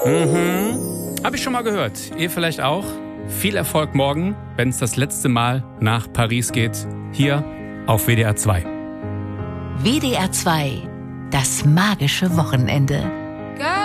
Habe ich schon mal gehört. Ihr vielleicht auch. Viel Erfolg morgen, wenn es das letzte Mal nach Paris geht. Hier auf WDR 2. WDR 2, das magische Wochenende.